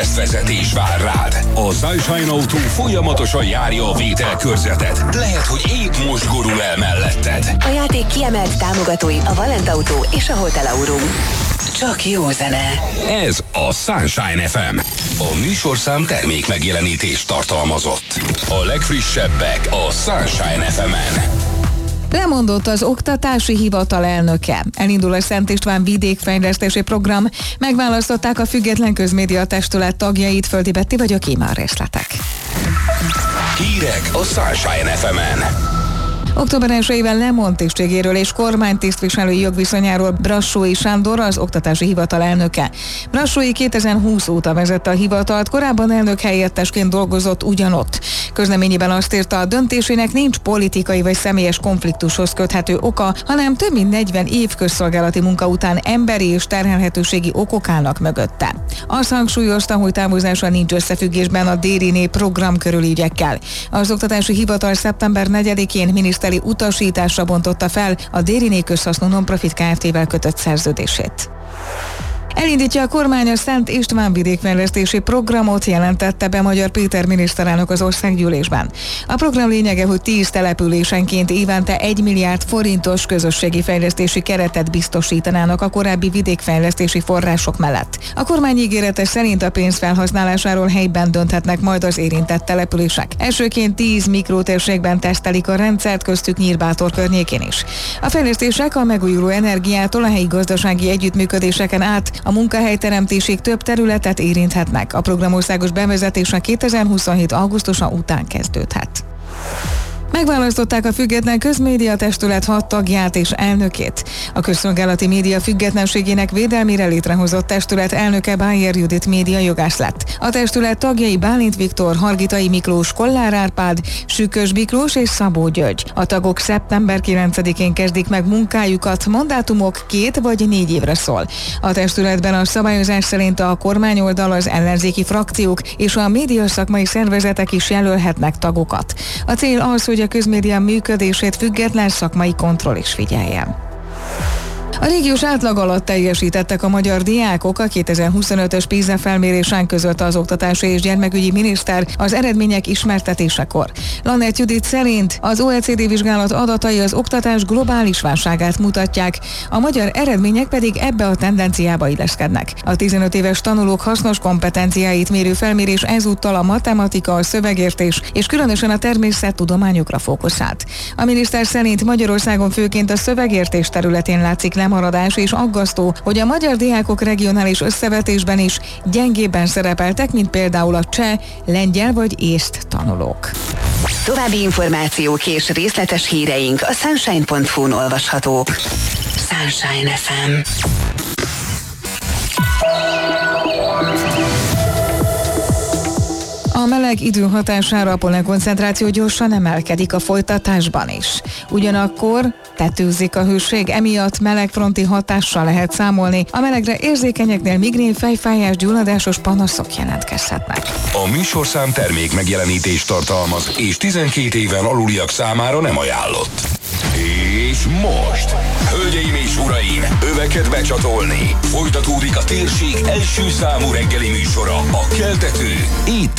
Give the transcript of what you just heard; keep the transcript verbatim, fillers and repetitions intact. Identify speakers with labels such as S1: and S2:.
S1: keresztvezetés vár rád. A Sunshine Autó folyamatosan járja a vételkörzetet. Lehet, hogy épp most gurul el melletted.
S2: A játék kiemelt támogatói a Valent Autó és a Hotel Aurum. Csak jó zene.
S1: Ez a Sunshine ef em. A műsorszám termék megjelenítést tartalmazott. A legfrissebbek a Sunshine ef emen.
S3: Lemondott az Oktatási Hivatal elnöke. Elindul a Szent István vidékfejlesztési program. Megválasztották a Független Közmédia Testület tagjait. Földi Betti vagyok, íme a részletek.
S1: Hírek a Sunshine ef emen.
S3: október elsejével lemond tisztségéről és kormánytisztviselői jogviszonyáról Brassói Sándor, az Oktatási Hivatal elnöke. Brassói kétezer-húsz óta vezette a hivatalt, korábban elnök helyettesként dolgozott ugyanott. Közleményében azt írta, a döntésének nincs politikai vagy személyes konfliktushoz köthető oka, hanem több mint negyven év közszolgálati munka után emberi és terhelhetőségi okok állnak mögötte. Azt hangsúlyozta, hogy távozása nincs összefüggésben a Dériné program körüli ügyekkel. Az Oktatási Hivatal szeptember negyedikén miniszter utasításra bontotta fel a Dériné közhasznú non-profit Kft-vel kötött szerződését. Elindítja a kormány a Szent István vidékfejlesztési programot, jelentette be Magyar Péter miniszterelnök az országgyűlésben. A program lényege, hogy tíz településenként évente egy milliárd forintos közösségi fejlesztési keretet biztosítanának a korábbi vidékfejlesztési források mellett. A kormány ígérete szerint a pénz felhasználásáról helyben dönthetnek majd az érintett települések. Elsőként tíz mikrotérségben tesztelik a rendszert, köztük Nyírbátor környékén is. A fejlesztések a megújuló energiától a helyi gazdasági együttműködéseken át a munkahelyteremtésig több területet érinthetnek. A program országos bevezetése kétezer-huszonhét augusztusa után kezdődhet. Megválasztották a Független Közmédia Testület hat tagját és elnökét. A közszolgálati média függetlenségének védelmére létrehozott testület elnöke Bájer Judit média jogász lett. A testület tagjai Bálint Viktor, Hargitai Miklós, Kollár Árpád, Sükös Miklós és Szabó György. A tagok szeptember kilencedikén kezdik meg munkájukat, mandátumok két vagy négy évre szól. A testületben a szabályozás szerint a kormányoldal, az ellenzéki frakciók és a média szakmai szervezetek is jelölhetnek tagokat. A cél az, hogy a közmédia működését független szakmai kontroll is figyelje. A régiós átlag alatt teljesítettek a magyar diákok a kétezer-huszonötös PISA felmérésen, között az oktatási és gyermekügyi miniszter az eredmények ismertetésekor. Lannert Judit szerint az o e cé dé vizsgálat adatai az oktatás globális válságát mutatják, a magyar eredmények pedig ebbe a tendenciába illeszkednek. A tizenöt éves tanulók hasznos kompetenciáit mérő felmérés ezúttal a matematika, a szövegértés és különösen a természettudományokra fókuszált. A miniszter szerint Magyarországon főként a szövegértés területén látszik lemaradás, és aggasztó, hogy a magyar diákok regionális összevetésben is gyengébben szerepeltek, mint például a cseh, lengyel vagy észt tanulók.
S2: További információk és részletes híreink a sunshine pont hu-n olvashatók. Sunshine ef em.
S3: A meleg idő hatására a pollenkoncentráció gyorsan emelkedik a folytatásban is. Ugyanakkor tetőzik a hőség, emiatt melegfronti hatással lehet számolni. A melegre érzékenyeknél migrén, fejfájás, gyulladásos panaszok jelentkezhetnek.
S1: A műsorszám termék megjelenítést tartalmaz, és tizenkét éven aluliak számára nem ajánlott. És most, hölgyeim és uraim, öveket becsatolni. Folytatódik a térség első számú reggeli műsora, a Keltető. Itt